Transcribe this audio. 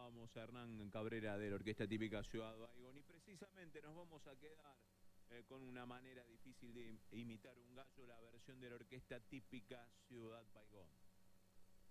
escuchábamos a Hernán Cabrera de la Orquesta Típica Ciudad Baigón y precisamente nos vamos a quedar con una manera difícil de imitar un gallo, la versión de la Orquesta Típica Ciudad Baigón.